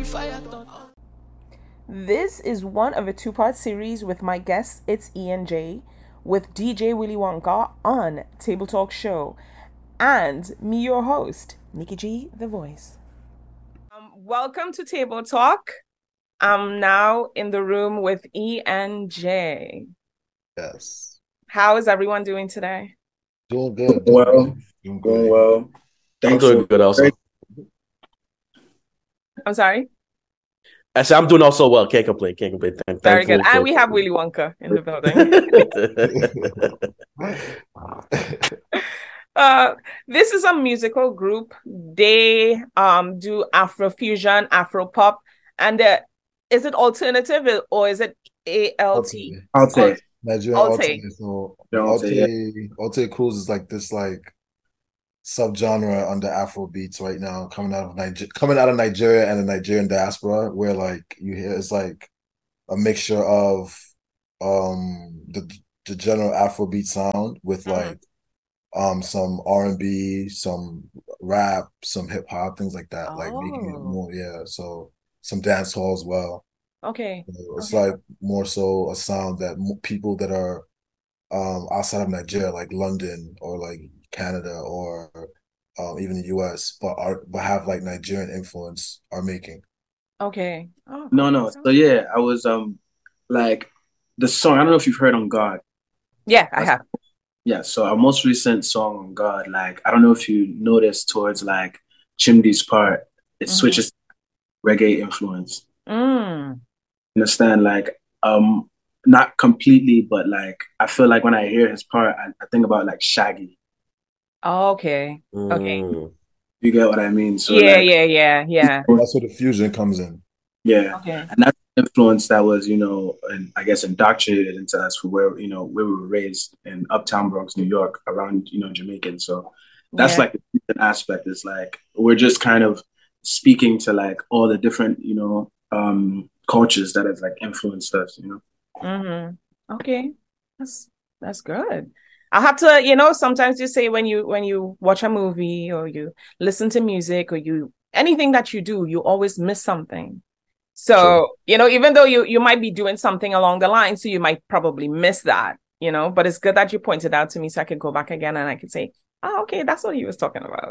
This is one of a two-part series with my guest, it's Ian J, with DJ Willy Wonka on Table Talk Show, and me, your host, Nikki G, the voice. Welcome to Table Talk. I'm now in the room with Ian J. Yes. How is everyone doing today? Doing good. Doing well. I'm doing good also. I'm sorry? I said I'm doing also well. Can't complain. Very good. And we have Willy Wonka in the building. This is a musical group. They do Afrofusion, Afropop, and is it alternative or is it ALT? Alte. Nigerian Alte. So Alte Cruz is like this subgenre under Afro beats right now, coming out of Nigeria and the Nigerian diaspora, where like you hear it's like a mixture of the general Afrobeat sound with like some R&B, some rap, some hip hop, things like that, like making it more so some dance hall as well. Okay. It's like more so a sound that people that are outside of Nigeria, like London or like Canada or even the US, but have like Nigerian influence are making. Okay. No. So yeah, I was like the song. I don't know if you've heard On God. Yeah, I have. Yeah, so our most recent song On God, like I don't know if you noticed towards like Chimdi's part, it switches reggae influence. Understand? Like not completely, but like I feel like when I hear his part, I think about like Shaggy. Oh, okay. Okay. You get what I mean? So yeah. That's where the fusion comes in. Yeah. Okay. And that's the influence that was, and I guess indoctrinated into us for where we were raised in Uptown Bronx, New York, around, Jamaican. So that's like the fusion aspect is like we're just kind of speaking to like all the different, cultures that have like influenced us, Okay. That's good. I'll have to, sometimes you say when you watch a movie or you listen to music or anything that you do, you always miss something. So, even though you might be doing something along the line, so you might probably miss that, but it's good that you pointed out to me so I could go back again and I could say, oh, okay, that's what he was talking about,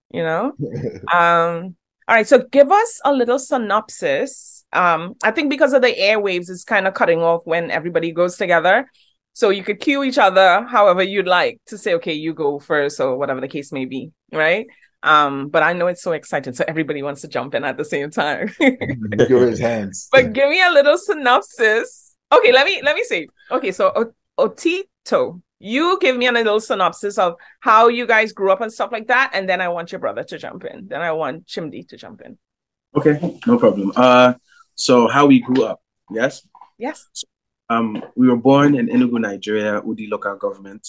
All right, so give us a little synopsis. I think because of the airwaves, it's kind of cutting off when everybody goes together. So you could cue each other however you'd like to say, okay, you go first or whatever the case may be, right? But I know it's so exciting, so everybody wants to jump in at the same time. Give his hands. But give me a little synopsis. Okay, let me see. Okay, so Otito, you give me a little synopsis of how you guys grew up and stuff like that, and then I want your brother to jump in. Then I want Chimdi to jump in. Okay, no problem. So how we grew up, yes? Yes. We were born in Enugu, Nigeria, Udi local government,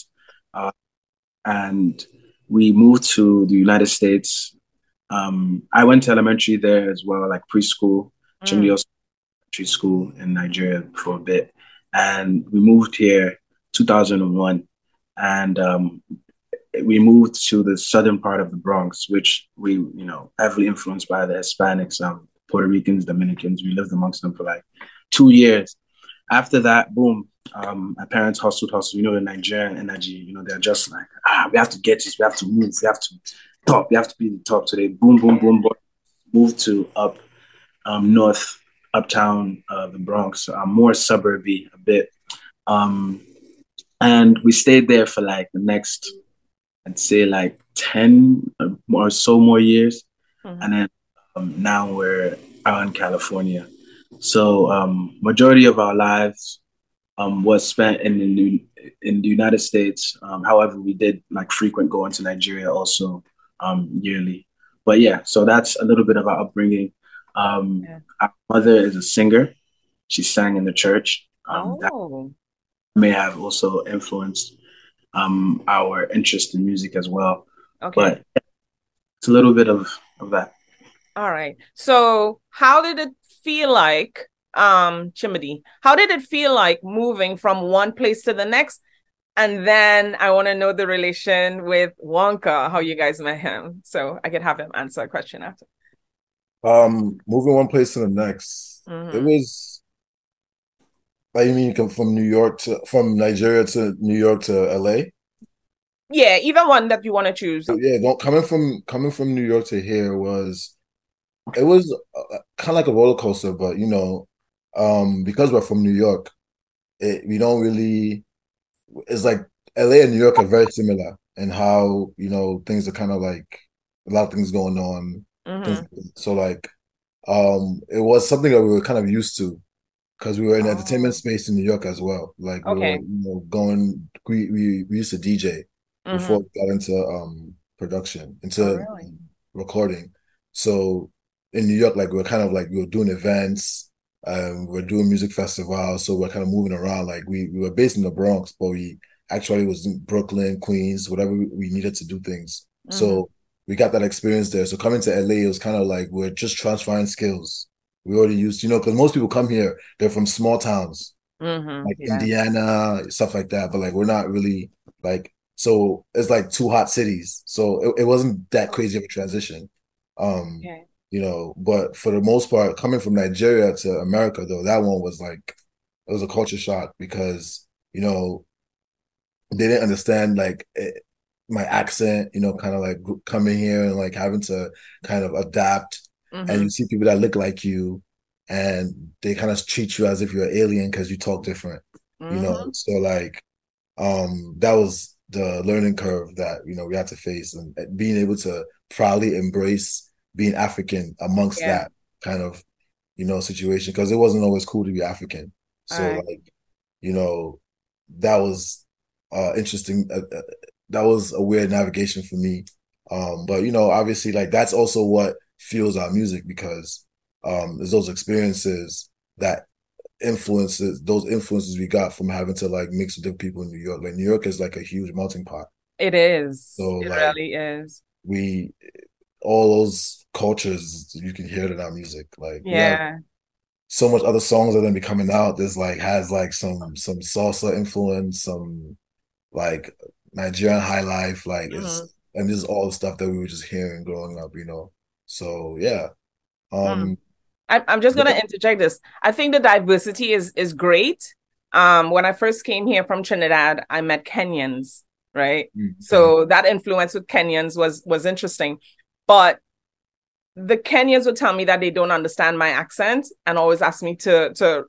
and we moved to the United States. I went to elementary there as well, like preschool, Chimdi also elementary school in Nigeria for a bit, and we moved here 2001, and we moved to the southern part of the Bronx, which we, heavily influenced by the Hispanics, Puerto Ricans, Dominicans. We lived amongst them for like 2 years. After that, boom, my parents hustled. The Nigerian energy, they're just like, we have to get this, we have to move, we have to top, we have to be the top today. Boom, boom, boom, boom. Moved to north, uptown, the Bronx, more suburby a bit. And we stayed there for like the next, I'd say like 10 or so more years. And then now we're out in California. So majority of our lives was spent in the United States. However, we did like frequent going to Nigeria also yearly. But yeah, so that's a little bit of our upbringing. Our mother is a singer. She sang in the church. That may have also influenced our interest in music as well. Okay. But it's a little bit of that. All right. So how did it feel like, Chimdi, how did it feel like moving from one place to the next? And then I want to know the relation with Wonka, how you guys met him. So I could have him answer a question after. Moving one place to the next. It Hmm. was like you mean you come from Nigeria to New York to LA? Yeah, either one that you want to choose. Yeah, don't coming from New York to here was it was kind of like a roller coaster, but because we're from New York, we don't really. It's like LA and New York are very similar in how things are kind of like a lot of things going on. Things Hmm. so like it was something that we were kind of used to because we were in the entertainment Oh, space in New York as well. Like we were okay. going we used to DJ before Hmm. we got into production Oh, into really? recording. So in New York, like we were kind of like we were doing events, we are doing music festivals, so we're kind of moving around. Like we were based in the Bronx, but we actually was in Brooklyn, Queens, whatever we needed to do things. Hmm. So we got that experience there. So coming to LA, it was kind of like we're just transferring skills. We already used, because most people come here, they're from small towns Hmm. like Yeah. Indiana, stuff like that. But like we're not really like so it's like two hot cities. So it wasn't that crazy of a transition. Um, Okay. but for the most part, coming from Nigeria to America though, that one was like it was a culture shock because, they didn't understand my accent, kind of like coming here and like having to kind of adapt. And you Hmm. see people that look like you and they kind of treat you as if you're an alien because you talk different, Hmm. So like that was the learning curve that we had to face and being able to proudly embrace being African amongst Yeah. that kind of situation because it wasn't always cool to be African. All So right. like you know that was interesting. That was a weird navigation for me. But obviously, like that's also what fuels our music because there's those experiences that those influences we got from having to like mix with different people in New York. Like New York is like a huge melting pot. It is. So It like really is. we all those cultures you can hear it in our music. Like we have Yeah. so much other songs that are gonna be coming out. There's like has like some salsa influence, some like Nigerian high life, like Hmm. it's and this is all the stuff that we were just hearing growing up. So yeah. Mm. Um I'm just gonna interject this. I think the diversity is great. When I first came here from Trinidad, I met Kenyans, right? okay. So that influence with Kenyans was interesting. But the Kenyans would tell me that they don't understand my accent and always ask me to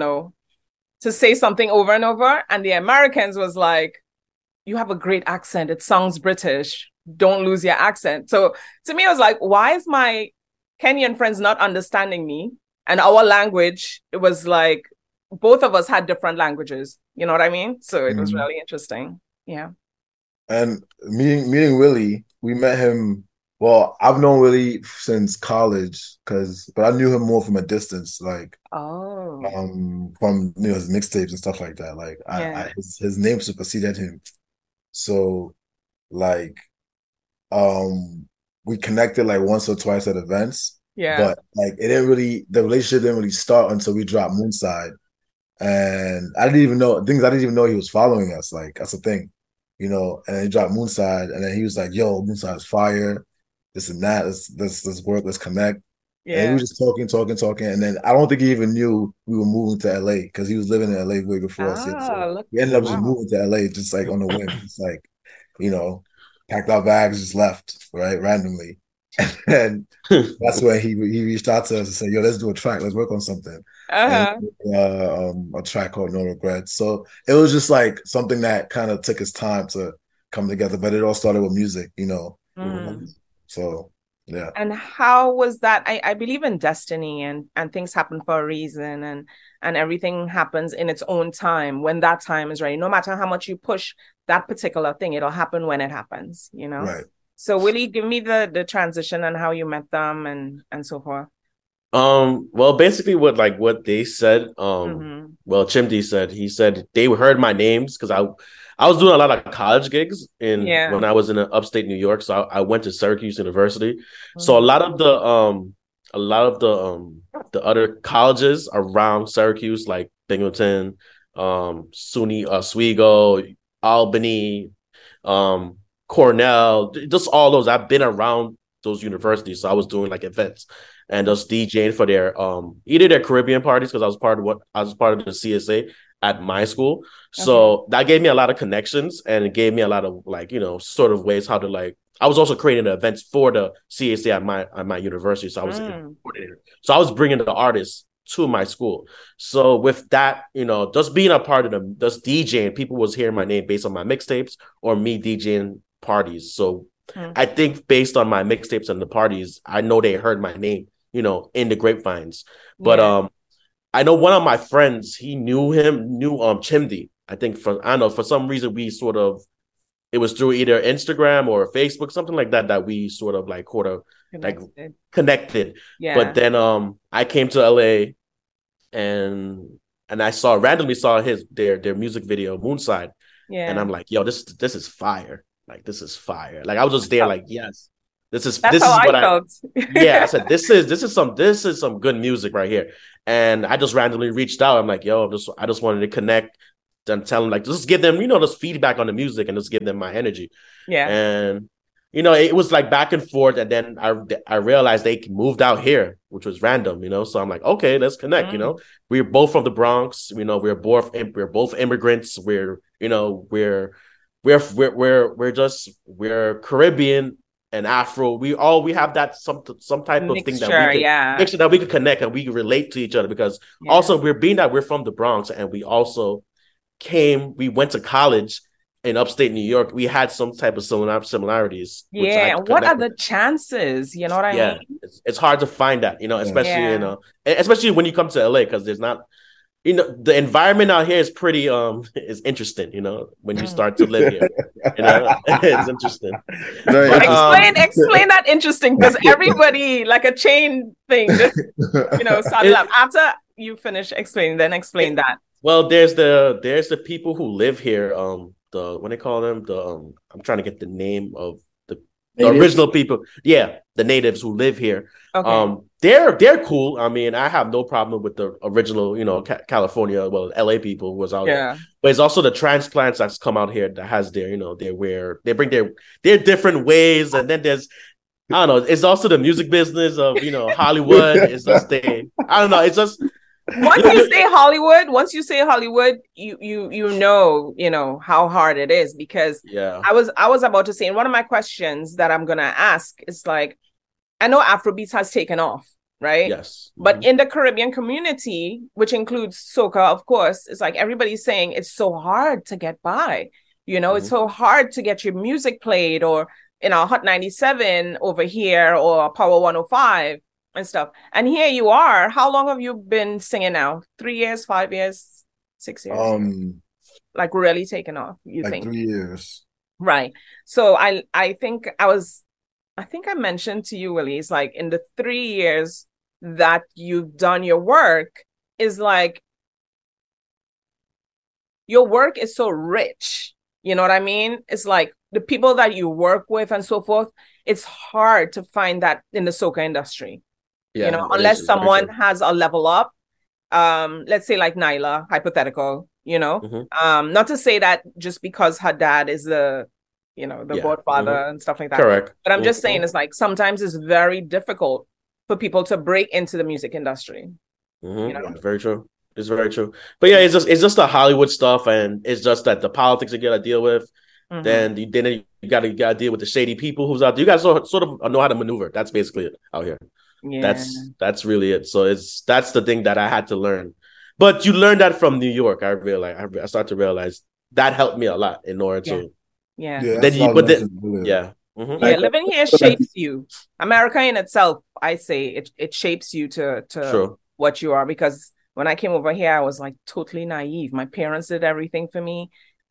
to say something over and over. And the Americans was like, you have a great accent. It sounds British. Don't lose your accent. So to me, I was like, why is my Kenyan friends not understanding me? And our language, it was like both of us had different languages. You know what I mean? So it was Mhm. really interesting. Yeah. And meeting Willie, we met him. Well, I've known Willie since college, but I knew him more from a distance, like Oh, from his mixtapes and stuff like that. Like yeah. his name superseded him. So like we connected like once or twice at events, Yeah. but like the relationship didn't really start until we dropped Moonside. And I didn't even know he was following us. Like that's the thing, And then he dropped Moonside, and then he was like, "Yo, Moonside's fire, this and that. Let's work, let's connect." And we were Yeah. just talking, talking, talking, and then I don't think he even knew we were moving to LA because he was living in LA way before us. Here. So Ah, look. we ended up just Wow. moving to LA just like on the whim, just like you know, packed our bags, just left right randomly, and that's when he reached out to us and said, "Yo, let's do a track. Let's work on something." And Uh-huh. a track called No Regrets. So it was just like something that kind of took its time to come together, but it all started with music. Mm. So yeah. And how was that? I believe in destiny and things happen for a reason and everything happens in its own time when that time is ready. No matter how much you push that particular thing, it'll happen when it happens, you know? Right. So will you give me the transition and how you met them and so forth? Well, basically what they said, Mm-hmm. well, Chimdi said, he said they heard my names because I was doing a lot of college gigs in Yeah. when I was in upstate New York. So I went to Syracuse University. So Mm-hmm. a lot of the other colleges around Syracuse, like Binghamton, SUNY Oswego, Albany, um, Cornell, just all those. I've been around those universities. So I was doing like events and just DJing for their either their Caribbean parties, because I was part of the CSA at my school. So that gave me a lot of connections, and it gave me a lot of like, sort of ways how to like. I was also creating events for the CSA at my university. So I was so I was bringing the artists to my school. So with that, just being a part of them, just DJing, people was hearing my name based on my mixtapes or me DJing parties. So I think based on my mixtapes and the parties, I know they heard my name, in the grapevines. But I know one of my friends, he knew Chimdi. I think for some reason it was through either Instagram or Facebook, something like that, that we sort of like connected. Yeah. But then I came to LA and I randomly saw their music video, Moonside. Yeah. And I'm like, yo, this is fire. Like, this is fire. Like, I was just there like, yes, this is what I felt. Yeah, I said, this is some good music right here. And I just randomly reached out. I'm like, yo, I just wanted to connect and tell them, like, just give them, just feedback on the music and just give them my energy. Yeah. And, it was like back and forth. And then I realized they moved out here, which was random, So I'm like, okay, let's connect, We're both from the Bronx, we're both immigrants. We're Caribbean and Afro. We have that some type of mixture, thing that we could connect and we could relate to each other, because also we're from the Bronx, and we went to college in upstate New York. We had some type of similarities. Yeah. What are the chances? You know what I mean? It's hard to find that, especially, especially when you come to LA, because there's not, the environment out here is pretty, is interesting, when you start to live here, it's interesting. But, explain that interesting, because everybody, like a chain thing, just, started up. After you finish explaining, then explain that. Well, there's the people who live here, what they call them, I'm trying to get the name of the original people. Yeah, the natives who live here. Okay. They're cool. I mean, I have no problem with the original, California, LA people who was out there. But it's also the transplants that's come out here that has their, they bring their different ways, and then there's, I don't know, it's also the music business of, Hollywood. It's just I don't know, it's just. Once you say Hollywood, you know how hard it is, because I was about to say, in one of my questions that I'm gonna ask is like, I know Afrobeats has taken off, right? Yes. But in the Caribbean community, which includes soca, of course, it's like everybody's saying it's so hard to get by. It's so hard to get your music played, or Hot 97 over here, or Power 105. And stuff. And here you are. How long have you been singing now? 3 years, 5 years, 6 years? Like really taking off, you think? 3 years. Right. So I think I mentioned to you, Willie, it's like in the 3 years that you've done your work, is like your work is so rich. You know what I mean? It's like the people that you work with and so forth, it's hard to find that in the soca industry. Yeah, unless someone has a level up, let's say like Nyla, hypothetical, not to say that just because her dad is the godfather and stuff like that. Correct. But I'm just saying, it's like sometimes it's very difficult for people to break into the music industry. Very true. It's very true. But yeah, it's just the Hollywood stuff, and it's just that the politics you got to deal with. Then you got to deal with the shady people who's out there. You got to sort of know how to maneuver. That's basically it out here. Yeah. That's really it. So that's the thing that I had to learn. But you learn that from New York. I started to realize that helped me a lot in order to. Yeah. Living here shapes you. America in itself, I say it shapes you to what you are. Because when I came over here, I was like totally naive. My parents did everything for me.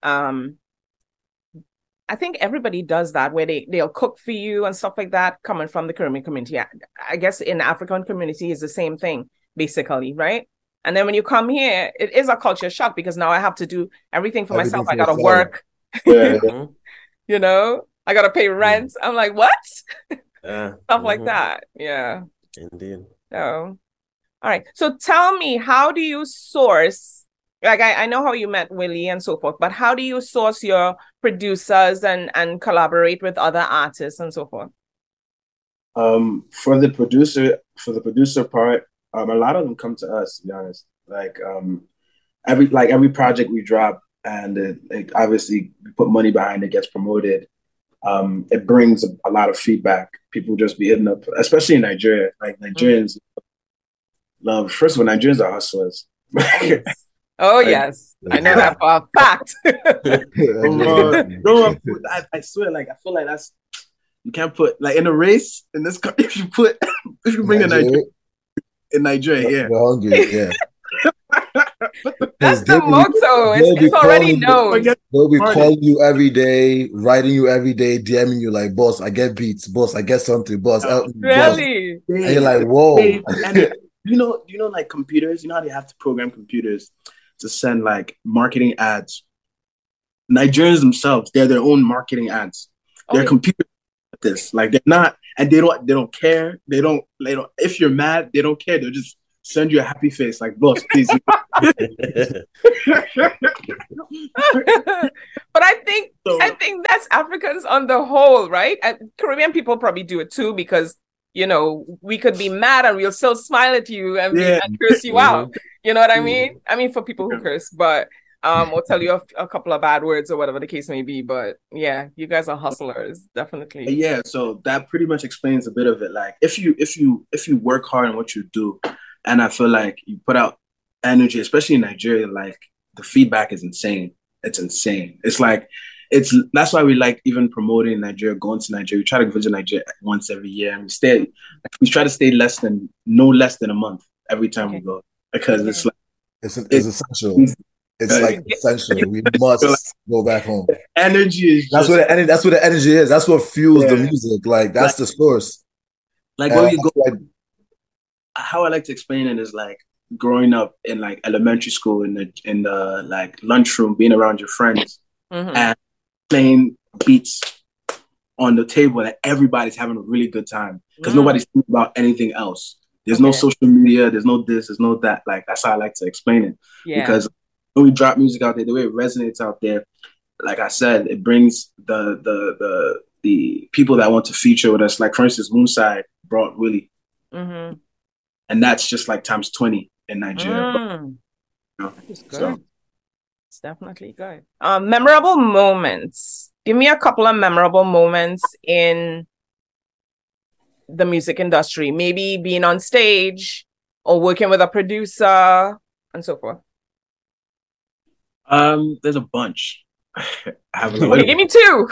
I think everybody does that, where they'll cook for you and stuff like that, coming from the Caribbean community. I guess in the African community is the same thing, basically, right? And then when you come here, it is a culture shock, because now I have to do everything for myself. I gotta work, I gotta pay rent. I'm like, what? Stuff like that. Yeah. Indeed. So, all right. So tell me, how do you source? Like, I know how you met Willie and so forth, but how do you source your producers and collaborate with other artists and so forth? For the producer, for the producer part, a lot of them come to us, to be honest. Every project we drop, and obviously we put money behind it, gets promoted. It brings a lot of feedback. People just be hitting up, especially in Nigeria. Like Nigerians love. First of all, Nigerians are hustlers. Oh yes, I know that for a fact. I swear, like I feel like that's you can't put like in a race in this country. If you bring a Nigerian in Nigeria, yeah, we're hungry, yeah. That's the motto. It's already known. They'll be calling you every day, writing you every day, DMing you like, boss, I get beats, boss, I get something, boss. Really? Boss. And you're like, whoa. And you know, like computers, you know how they have to program computers to send like marketing ads. Nigerians themselves, they're their own marketing ads. They're computers at this. Like they're not, and they don't care. They don't if you're mad, they don't care. They'll just send you a happy face, like boss, please. But I think that's Africans on the whole, right? And Caribbean people probably do it too, because you know we could be mad and we'll still smile at you and curse you out. You know what I mean? I mean, for people who curse, but or tell you a couple of bad words or whatever the case may be. But yeah, you guys are hustlers, definitely. Yeah, so that pretty much explains a bit of it. Like if you work hard in what you do, and I feel like you put out energy, especially in Nigeria, like the feedback is insane. It's insane. It's like that's why we like even promoting Nigeria, going to Nigeria. We try to visit Nigeria once every year, and we try to stay no less than a month every time we go, because it's like it's essential. It's like essential. We must go back home. Energy is that's where the energy is. That's what fuels the music. Like that's the source. Like when you go, how I like to explain it is like growing up in like elementary school in the like lunchroom, being around your friends and playing beats on the table, and everybody's having a really good time because nobody's thinking about anything else. There's no social media. There's no this. There's no that. Like that's how I like to explain it. Yeah. Because when we drop music out there, the way it resonates out there, like I said, it brings the people that want to feature with us. Like for instance, Moonside brought Willie, and that's just like times 20 in Nigeria. It's good. So. It's definitely good. Memorable moments. Give me a couple of memorable moments in the music industry. Maybe being on stage or working with a producer and so forth. There's a bunch. Okay, give me two.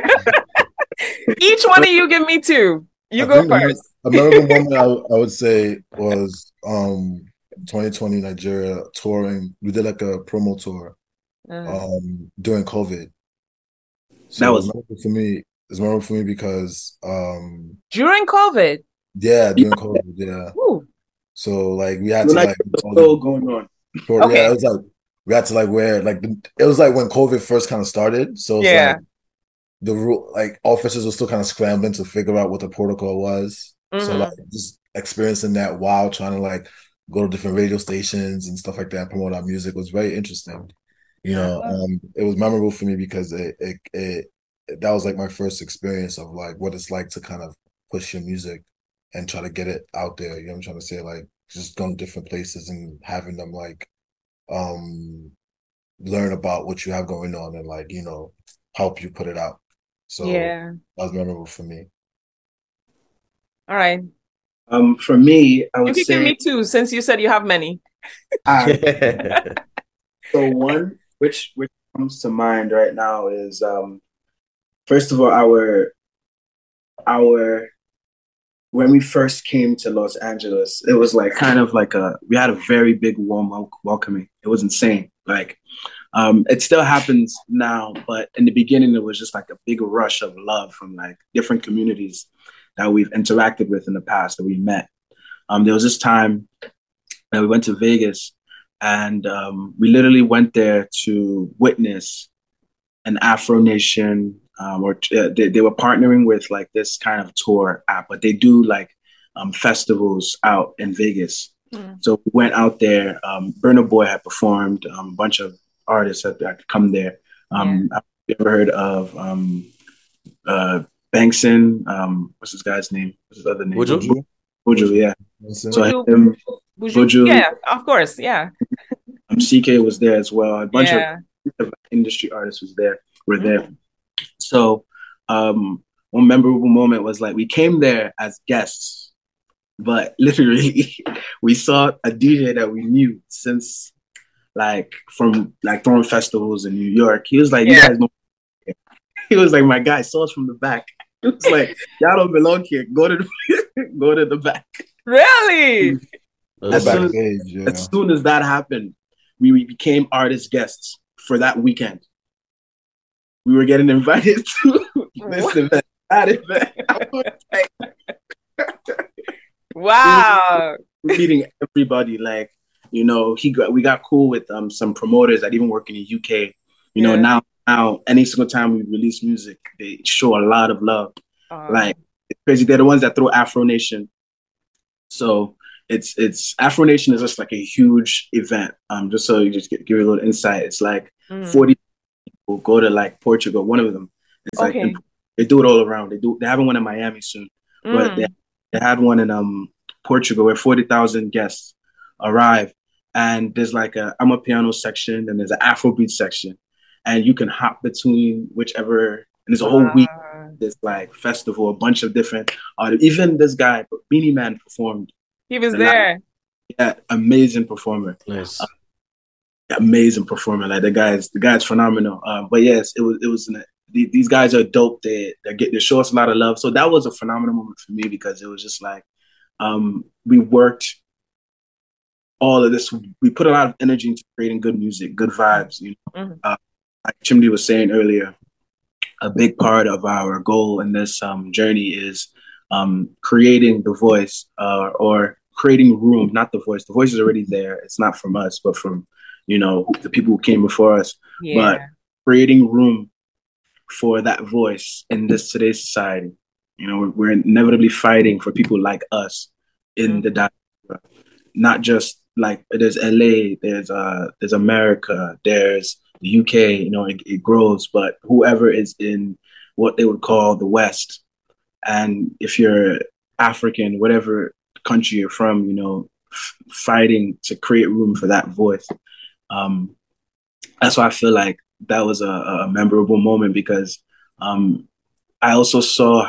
Each one of you give me two. You go first. A memorable moment I would say was 2020 Nigeria touring. We did like a promo tour during COVID. So that was memorable for me. It's memorable for me because during COVID. Yeah, during COVID. Yeah. Ooh. So like we had to like still going on. Okay. Yeah, it was like we had to like wear like it was like when COVID first kind of started. So it's like the rule, like officers were still kind of scrambling to figure out what the protocol was. So like just experiencing that while trying to like go to different radio stations and stuff like that and promote our music was very interesting. You know, it was memorable for me because it that was like my first experience of like what it's like to kind of push your music and try to get it out there. You know what I'm trying to say? Like just going to different places and having them like learn about what you have going on and like, you know, help you put it out. So that was memorable for me. All right. For me, I would say give me two since you said you have many. So one which comes to mind right now is first of all our when we first came to Los Angeles, it was like kind of like we had a very big warm welcoming. It was insane. Like it still happens now, but in the beginning it was just like a big rush of love from like different communities that we've interacted with in the past that we met. There was this time that we went to Vegas and we literally went there to witness an Afro Nation they were partnering with like this kind of tour app, but they do like festivals out in Vegas. So we went out there. Burna Boy had performed. A bunch of artists had come there. Have you ever heard of Bankson? What's this guy's name? What's his other name? Buju, yeah. So Buju, him, Buju, Buju, yeah, of course, yeah, CK was there as well. A bunch yeah. of industry artists were there. Mm. So one memorable moment was like we came there as guests, but literally we saw a DJ that we knew since like from like throwing festivals in New York. He was like, "You Yeah. guys know." He was like, "My guy saw us from the back." He was like, "Y'all don't belong here. Go to the go to the back." Really? As soon as, Backstage, yeah. as soon as that happened, we became artist guests for that weekend. We were getting invited to this event, that event. I was like, Wow. meeting everybody. Like, you know, we got cool with some promoters that even work in the UK. You know, Yeah. now any single time we release music, they show a lot of love. Oh. Like it's crazy. They're the ones that throw Afro Nation. So it's Afro Nation is just like a huge event. Just so you just give you a little insight. It's like 40 people go to like Portugal. One of them. It's like Okay. they do it all around. They're having one in Miami soon, but they had one in Portugal where 40,000 guests arrive, and there's like a Amapiano section and there's an Afrobeat section, and you can hop between whichever. And there's a whole week. This like festival, a bunch of different. Even this guy, Beanie Man, performed. He was there. Yeah, amazing performer. Nice. Amazing performer. Like the guy's phenomenal. But yes, it was. These guys are dope. They show us a lot of love. So that was a phenomenal moment for me because it was just like we worked all of this. We put a lot of energy into creating good music, good vibes. You know, like Chimdi was saying earlier, a big part of our goal in this journey is creating the voice or creating room, not the voice. The voice is already there. It's not from us, but from, you know, the people who came before us. Yeah. But creating room for that voice in this today's society. You know, we're inevitably fighting for people like us in the diaspora. Not just like there's LA, there's America, there's the UK, you know, it grows, but whoever is in what they would call the West, and if you're African, whatever country you're from, you know, fighting to create room for that voice. That's why I feel like that was a memorable moment because I also saw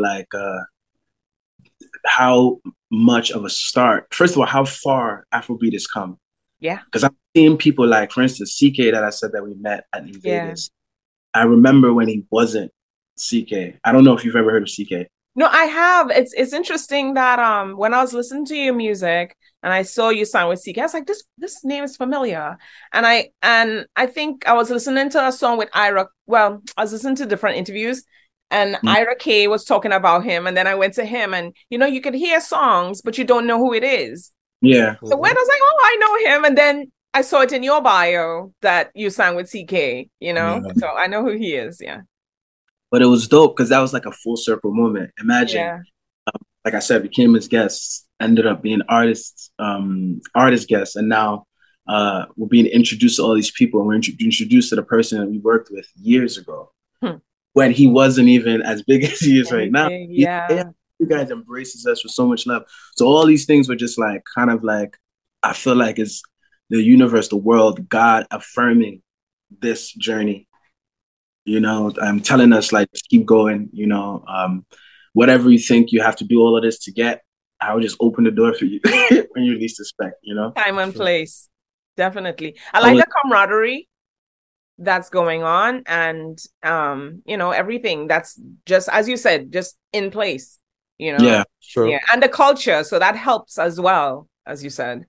how much of a start. First of all, how far Afrobeat has come. Yeah. Because I'm seeing people like, for instance, CK that I said that we met at New Vegas. Yeah. I remember when he wasn't CK. I don't know if you've ever heard of CK. No, I have. It's interesting that when I was listening to your music and I saw you sign with CK, I was like, this name is familiar. And I think I was listening to a song with Ira. Well, I was listening to different interviews. And Ira K was talking about him, and then I went to him, and you know, you could hear songs, but you don't know who it is. Yeah. So when I was like, oh, I know him, and then I saw it in your bio that you sang with CK, you know, so I know who he is. Yeah. But it was dope because that was like a full circle moment. Imagine, like I said, became his guests, ended up being artist guests, and now we're being introduced to all these people, and we're introduced to the person that we worked with years ago. When he wasn't even as big as he is right now. Yeah. You guys embraces us with so much love. So all these things were just like, kind of like, I feel like it's the universe, the world, God affirming this journey. You know, telling us like, just keep going, you know, whatever you think you have to do all of this to get, I will just open the door for you when you least expect, you know? Time and place. Definitely. I like the camaraderie that's going on, and you know, everything that's just, as you said, just in place, you know. Yeah, sure. Yeah, and the culture, so that helps as well, as you said.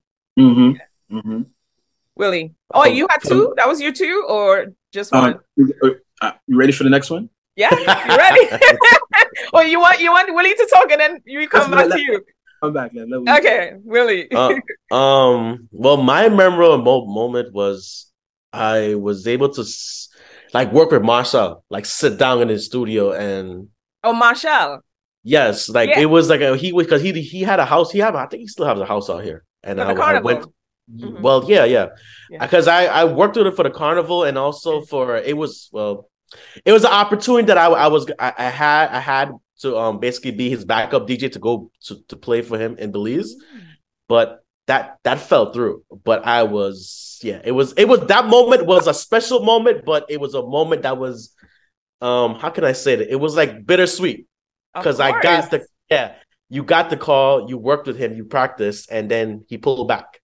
Willie, you had two? That was you two, or just one? You ready for the next one? Yeah, you ready? Or you want Willie to talk, and then you come back to you. I'm back then. Okay, Willie. Well, my memorable moment was I was able to like work with Marshall, like sit down in his studio and. Oh, Marshall. Yes, like it was like he had a house. I think he still has a house out here. And I went. Well, yeah. Because I worked with it for the carnival and also it was an opportunity that I had to basically be his backup DJ to go to play for him in Belize, but that fell through. But it was that moment was a special moment, but it was a moment that was how can I say that? It was like bittersweet because I got you got the call, you worked with him, you practiced, and then he pulled back.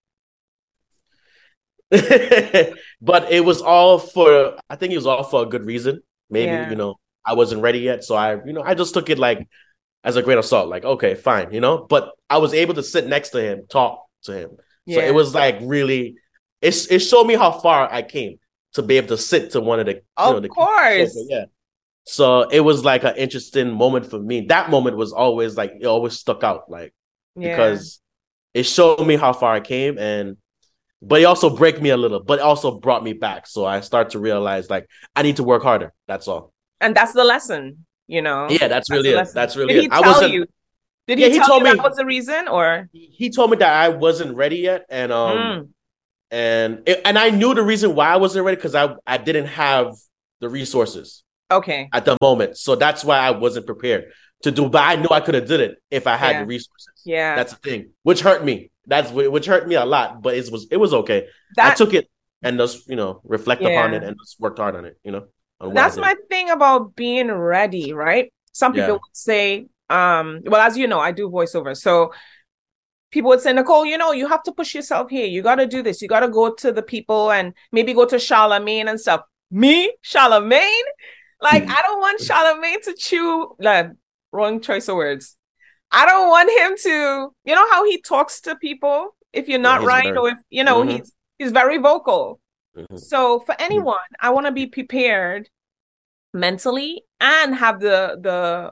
But it was all for, I think it was all for a good reason. Maybe, you know, I wasn't ready yet. So I just took it like as a grain of salt, like, okay, fine, you know, but I was able to sit next to him, talk to him. So it was like really, it showed me how far I came to be able to sit to one of the, of course. Yeah. So it was like an interesting moment for me. That moment was always like, it always stuck out, like, because it showed me how far I came, but it also broke me a little, but it also brought me back. So I start to realize like I need to work harder. That's all. And that's the lesson, you know? Yeah, that's really it. That's really it. Did he tell you? Did he tell you that was the reason, or? He told me that I wasn't ready yet. And I knew the reason why I wasn't ready because I didn't have the resources. Okay. At the moment. So that's why I wasn't prepared to do, but I knew I could have did it if I had the resources. Yeah. That's the thing, which hurt me. Which hurt me a lot, but it was okay. I took it and just, you know, reflect upon it and just worked hard on it, you know. That's my thing about being ready, right? Some people would say, well, as you know, I do voiceover. So people would say, Nicole, you know, you have to push yourself here. You got to do this. You got to go to the people and maybe go to Charlamagne and stuff. Me? Charlamagne? Like, I don't want Charlamagne to chew, like, wrong choice of words. I don't want him to, you know how he talks to people if you're not right, or if, you know, he's very vocal. So for anyone, I want to be prepared mentally and have the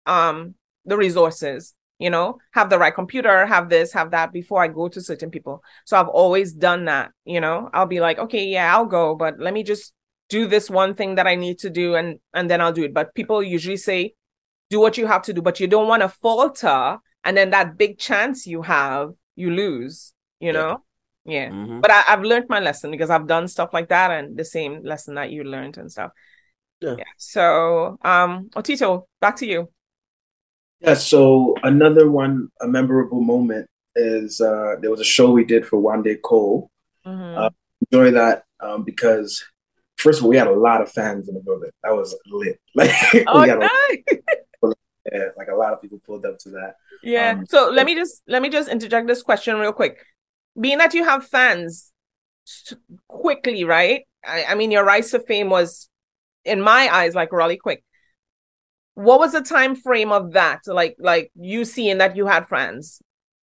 resources, you know, have the right computer, have this, have that before I go to certain people. So I've always done that, you know. I'll be like, okay, yeah, I'll go, but let me just do this one thing that I need to do and then I'll do it. But people usually say, do what you have to do, but you don't want to falter, and then that big chance you have, you lose, you know? Yeah. But I've learned my lesson because I've done stuff like that, and the same lesson that you learned and stuff. Yeah. So, Otito, back to you. Yeah, so another one, a memorable moment is there was a show we did for Wande Cole. Enjoy that because first of all, we had a lot of fans in the building. That was lit. Like, nice. Yeah, like a lot of people pulled up to that. Yeah. So let me just interject this question real quick. Being that you have fans quickly, right? I mean, your rise to fame was, in my eyes, like really quick. What was the time frame of that? Like you seeing that you had fans?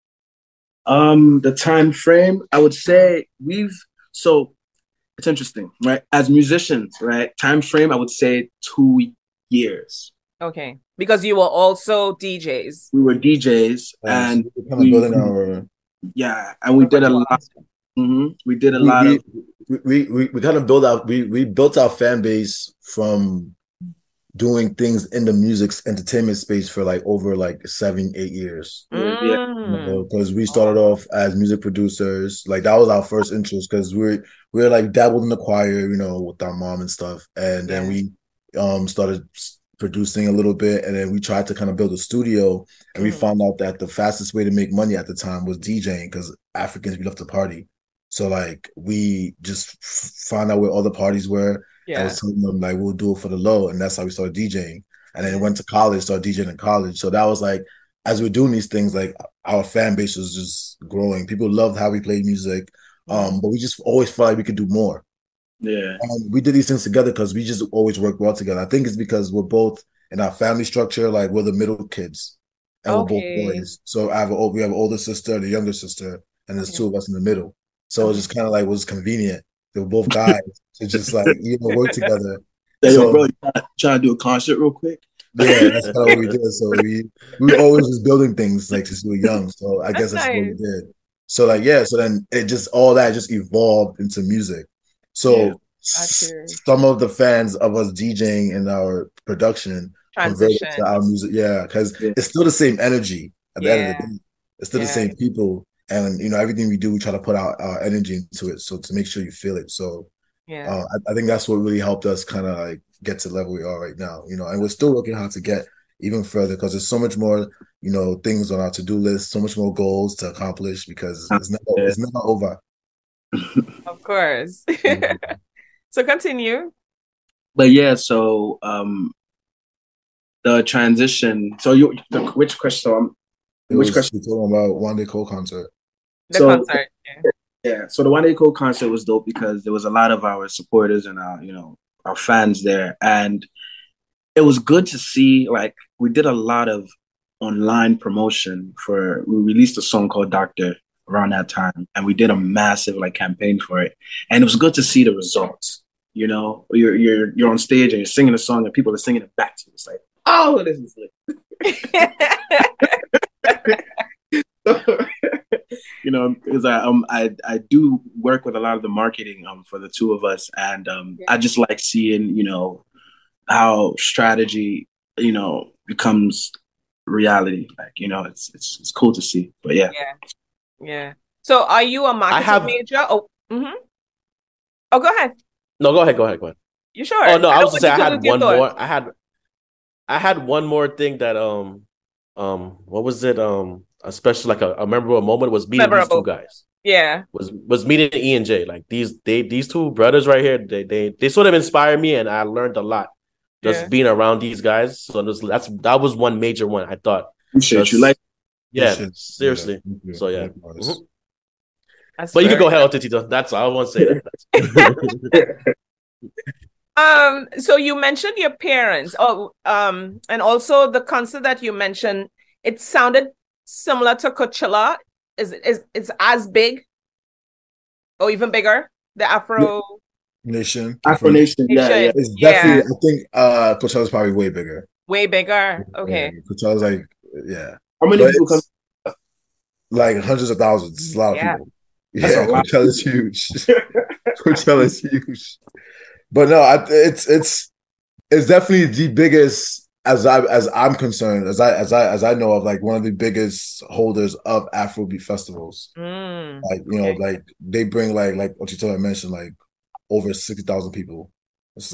The time frame, I would say so it's interesting, right? As musicians, right? Time frame, I would say 2 years. Okay, because you were also DJs. We were DJs, and we kind of building our. Yeah, and we did a lot. We did a lot of. We kind of built out. We built our fan base from doing things in the music entertainment space for like over like 7-8 years. Because we started off as music producers. Like that was our first interest because we were like dabbled in the choir, you know, with our mom and stuff, and then we started producing a little bit, and then we tried to kind of build a studio, and we found out that the fastest way to make money at the time was DJing because Africans, we love to party. So like we just found out where all the parties were. I was telling them like we'll do it for the low, and that's how we started DJing. And then went to college, started DJing in college. So that was like, as we're doing these things, like our fan base was just growing. People loved how we played music, but we just always felt like we could do more. Yeah, we did these things together because we just always worked well together. I think it's because we're both in our family structure, like we're the middle kids, and we're both boys. So we have an older sister and a younger sister, and there's two of us in the middle. So it's just kind of like was convenient. They were both guys, so just like work together. Hey, so, bro, you trying to do a concert real quick? Yeah, that's kind of what we did. So we were always just building things like since we were young. So I guess that's what we did. So like so then it just all that just evolved into music. So some of the fans of us DJing in our production converted to our music. Yeah, because it's still the same energy at the end of the day. It's still the same people. And, you know, everything we do, we try to put our energy into it. So to make sure you feel it. So I think that's what really helped us kind of like get to the level we are right now, you know, and we're still working hard to get even further because there's so much more, things on our to-do list, so much more goals to accomplish because it's never over. Of course. So continue. But yeah, so the transition. So which question? You're talking about One Day Cole concert. The concert. Yeah. So the One Day Cole concert was dope because there was a lot of our supporters and our fans there, and it was good to see. Like we did a lot of online promotion we released a song called Doctor around that time, and we did a massive campaign for it, and it was good to see the results. You're on stage and you're singing a song and people are singing it back to you. It's like, oh, this is lit. Because I do work with a lot of the marketing for the two of us, and I just like seeing how strategy becomes reality. It's cool to see. But yeah. So are you a marketing major? Oh, go ahead. No, go ahead. You sure? Oh no, I was just saying I had one more. I had one more thing that what was it? Especially a memorable moment was meeting these two guys. Yeah. Was meeting E and J. Like these two brothers right here, they sort of inspired me and I learned a lot just being around these guys. So that was one major one I thought. Appreciate you. Seriously. Yeah. So yeah. But you can go ahead, Tito. That's all I want to say. So you mentioned your parents. And also the concert that you mentioned, it sounded similar to Coachella. Is as big or even bigger? The Afro Nation. Afro Nation. Yeah. It's definitely. I think Coachella's probably way bigger. Way bigger. Okay. Yeah, Coachella's How many people come? Like hundreds of thousands. It's a lot of people. Yeah, Coachella's huge. Coachella's huge. But no, it's definitely the biggest as I'm concerned, as I know of, one of the biggest holders of Afrobeat festivals. Like they bring like what you told I mentioned, over 60,000 people. It's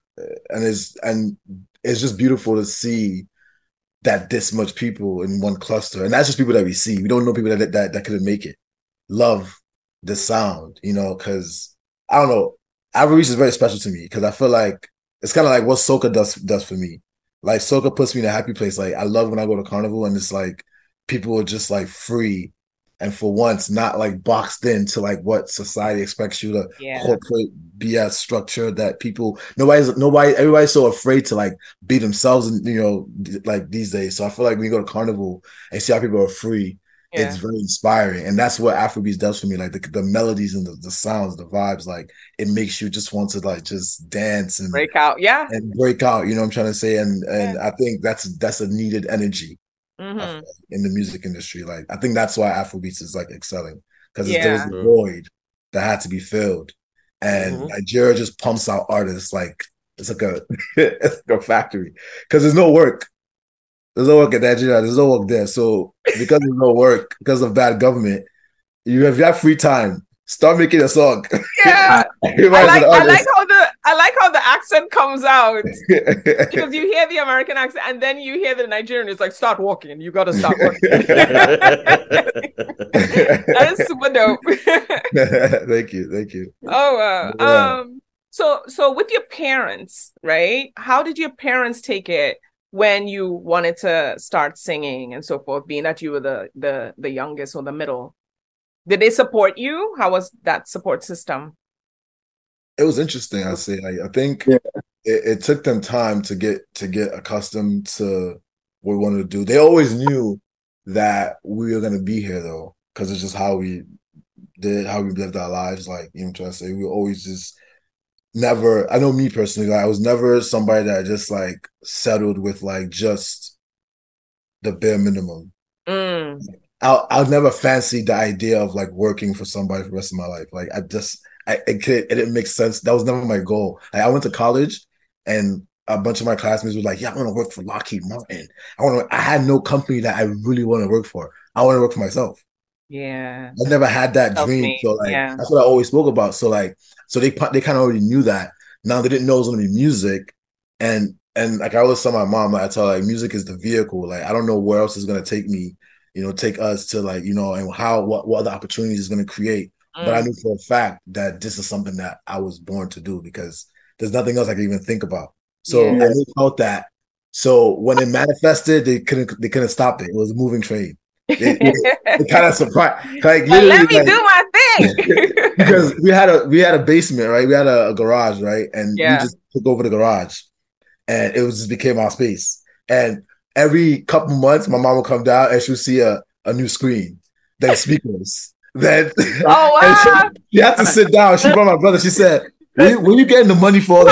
and it's just beautiful to see that this much people in one cluster, and that's just people that we see. We don't know people that couldn't make it. Love the sound, because I don't know. Afrobeat is very special to me because I feel like it's kind of like what soca does for me. Like soca puts me in a happy place. Like I love when I go to carnival and it's people are just free and for once not boxed into what society expects you to corporate BS structure that everybody's so afraid to be themselves and these days. So I feel like when you go to carnival and see how people are free, it's very inspiring, and that's what Afrobeats does for me. The melodies and the sounds, the vibes, it makes you just want to just dance and break out, and break out. You know what I'm trying to say? And I think that's a needed energy in the music industry. I think that's why Afrobeats is excelling because there was a void that had to be filled, and Nigeria just pumps out artists it's it's like a factory because there's no work. There's no work in Nigeria. There's no work there. So because there's no work, because of bad government, if you have free time, start making a song. Yeah, I like how the accent comes out because you hear the American accent and then you hear the Nigerian. It's start walking. You got to start walking. That is super dope. Thank you. Oh, so with your parents, right? How did your parents take it when you wanted to start singing and so forth, being that you were the youngest or the middle? Did they support you? How was that support system? It was interesting, I'd say. I think it took them time to get accustomed to what we wanted to do. They always knew that we were going to be here, though, because it's just how we lived our lives. You know what I'm trying to say? We were always just never, I know me personally, I was never somebody that just settled with just the bare minimum. I'll never fancy the idea of working for somebody for the rest of my life. It didn't make sense. That was never my goal. I went to college and a bunch of my classmates were I want to work for Lockheed Martin. I had no company that I really want to work for. I want to work for myself. Yeah. I never had that dream. So that's what I always spoke about. So so they kind of already knew that. Now they didn't know it was going to be music. And and like I always tell my mom, like, I tell her, like, music is the vehicle. Like I don't know where else is gonna take me, take us to, like, and what other opportunities is gonna create. But I knew for a fact that this is something that I was born to do because there's nothing else I can even think about. So I knew about that. So when it manifested, they couldn't stop it. It was a moving train. It kind of surprised. Like, let me do my thing. Because we had a basement, right? We had a garage, right? And we just took over the garage, and it just became our space. And every couple months, my mom would come down and she would see a new screen, then speakers. Then wow. she had to sit down. She brought my brother. She said, where you getting the money for all the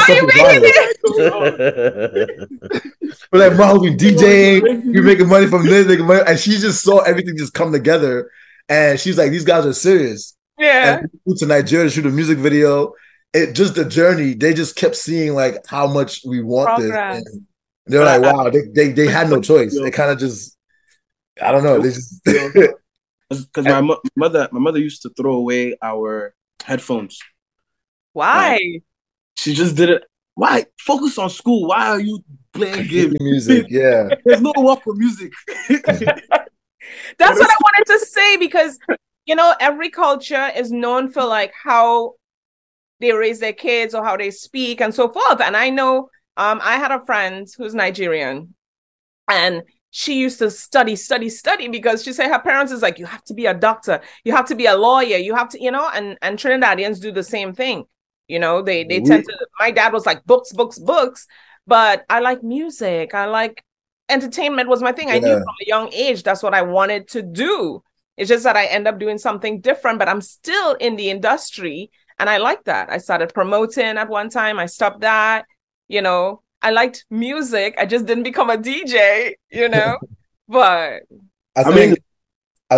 stuff? We're like, Mom, we DJing, you're making money from this, and she just saw everything just come together. And she's like, these guys are serious. Yeah. And we flew to Nigeria to shoot a music video. It just the journey, they just kept seeing like how much we want this. And they're like, wow, they had no choice. They kind of just, I don't know. They just because my mother used to throw away our headphones. Why? Like, she just did it. Why? Focus on school. Why are you playing games? Music, yeah. There's no work for music. That's what I wanted to say, because every culture is known for like how they raise their kids or how they speak and so forth. And I know I had a friend who's Nigerian, and she used to study because she said her parents is like, you have to be a doctor, you have to be a lawyer, you have to, and Trinidadians do the same thing. They tend to, my dad was like books, but I like music. I like entertainment was my thing. I knew from a young age, that's what I wanted to do. It's just that I end up doing something different, but I'm still in the industry. And I like that. I started promoting at one time. I stopped that, I liked music. I just didn't become a DJ, but I think I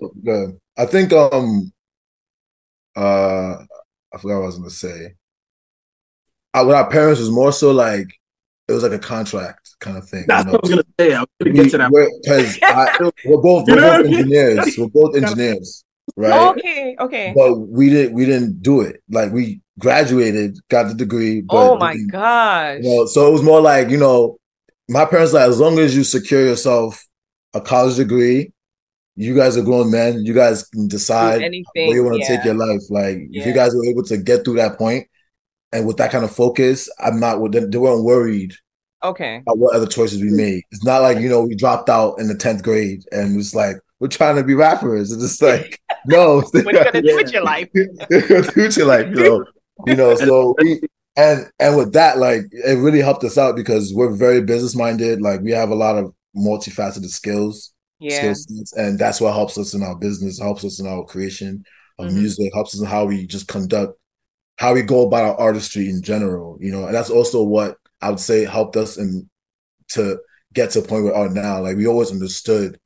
forgot what I was going to say. With our parents, was more so like, it was like a contract kind of thing. That's what I was going to say. I was going to get to that. Because we're both engineers. We're both engineers, right? Okay. But we didn't do it. Like, we graduated, got the degree. But oh my gosh. So it was more like, my parents like, as long as you secure yourself a college degree, you guys are grown men. You guys can decide where you want to take your life. Like, if you guys were able to get through that point, and with that kind of focus, they weren't worried. Okay. About what other choices we made. It's not like, we dropped out in the 10th grade and it was like, we're trying to be rappers. It's just like, no. What are you gonna do with your life? So and with that, like, it really helped us out because we're very business minded. Like, we have a lot of multifaceted skills. Skill sets, and that's what helps us in our business, helps us in our creation of music, helps us in how we just how we go about our artistry in general, and that's also what I would say helped us to get to a point where we are now. Like, we always understood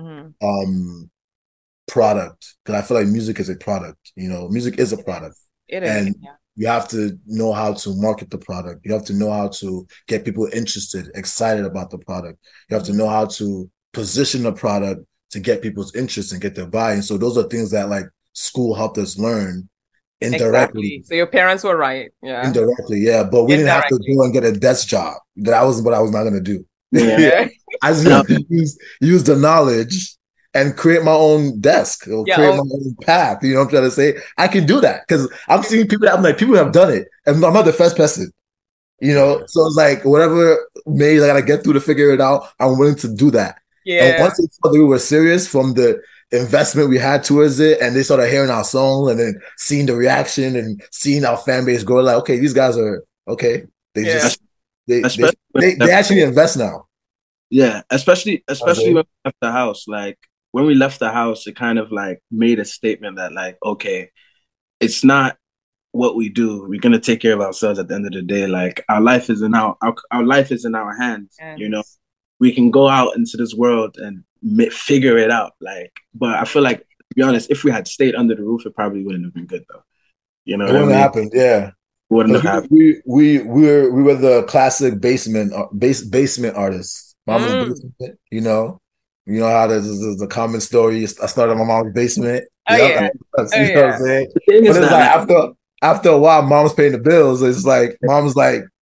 product, because I feel like music is a product. Music is a product. It is. And you have to know how to market the product. You have to know how to get people interested, excited about the product. You have to know how to position the product to get people's interest and get their buy-in. So those are things that like school helped us learn indirectly. Exactly. So your parents were right. Yeah. Indirectly, yeah. But we didn't have to go and get a desk job. That was what I was not going to do. Yeah. I just have to use the knowledge and create my own desk or create my own path. You know what I'm trying to say? I can do that because I'm seeing people people have done it, and I'm not the first person. So it's like whatever I gotta get through to figure it out. I'm willing to do that. Yeah. And once they saw that we were serious from the investment we had towards it, and they started hearing our songs and then seeing the reaction and seeing our fan base grow, like, okay, these guys are okay. They actually invest now. Yeah, especially when we left the house. Like, when we left the house, it kind of like made a statement that like, okay, it's not what we do. We're gonna take care of ourselves at the end of the day. Like, our life is in our life is in our hands. Yes. We can go out into this world and figure it out. Like, but I feel like, to be honest, if we had stayed under the roof, it probably wouldn't have been good though. It wouldn't have happened. Yeah, wouldn't have happened. We were the classic basement artists. Mama's basement. You know how there's the common story. I started in my mom's basement. You know what I'm saying? But it's like after a while, mom's paying the bills. It's like mom's like,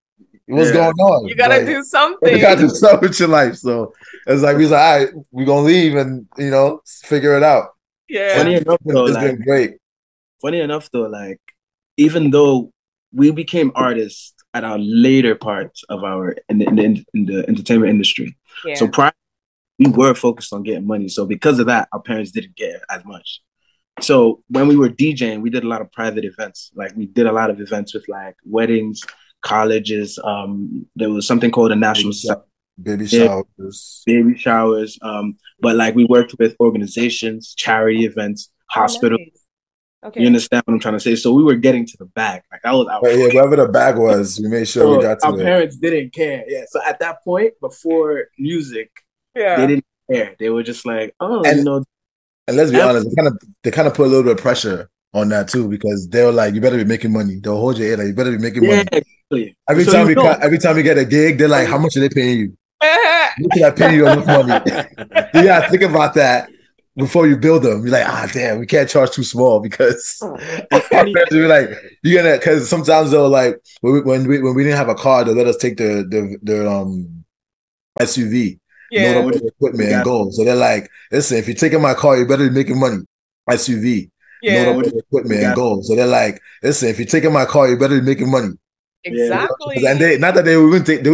What's going on? You gotta do something. You gotta do something with your life. So it's like we was like, all right, we're gonna leave and figure it out. Yeah. Funny enough, though, it's been great. Funny enough, though, like even though we became artists at our later parts of our in the entertainment industry, so prior we were focused on getting money. So because of that, our parents didn't get as much. So when we were DJing, we did a lot of private events. Like we did a lot of events with like weddings, colleges. There was something called a national baby showers. Baby showers. But like we worked with organizations, charity events, hospitals. Nice. Okay. You understand what I'm trying to say? So we were getting to the bag. Like that was our wherever the bag was, we made sure we got to it. Our parents didn't care. Yeah. So at that point, before music, they didn't care. They were just like, and let's be honest, they kind of put a little bit of pressure on that too, because they were like, you better be making money. They'll hold your head like, you better be making money. Exactly. Every time we get a gig, they're like, how much are they paying you? Look at paying you enough money. You gotta think about that before you build them. You're like, damn, we can't charge too small because we're like, you're gonna, because sometimes they'll like when we didn't have a car, they'll let us take the SUV. Load up the equipment and go. So they're like, listen, if you're taking my car, you better be making money. SUV. Load up the equipment and go. So they're like, listen, if you're taking my car, you better be making money. Exactly. And they, not that they wouldn't take, they